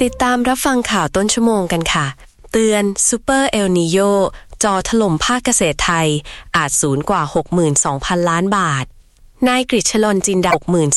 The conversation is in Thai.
ติดตามรับฟังข่าวต้นชั่วโมงกันค่ะเตือนซูเปอร์เอลนีโยจอถล่มภาคเกษตรไทยอาจสูญกว่า 62,000 ล้านบาทนายกฤษณลจินดา